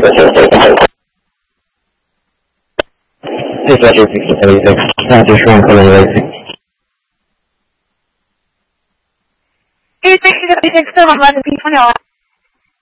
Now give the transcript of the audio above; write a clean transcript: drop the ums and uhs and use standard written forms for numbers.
Please let your pixel 36. Not just one color racing. 86 still on London P20.